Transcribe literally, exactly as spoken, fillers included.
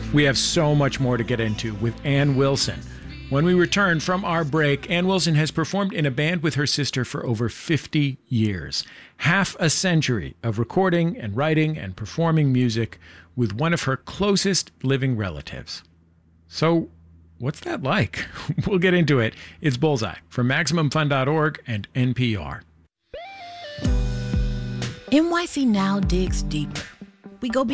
We have so much more to get into with Ann Wilson. When we return from our break, Ann Wilson has performed in a band with her sister for over fifty years. Half a century of recording and writing and performing music with one of her closest living relatives. So, what's that like? We'll get into it. It's Bullseye from Maximum Fun dot org and N P R. N Y C Now digs deeper. We go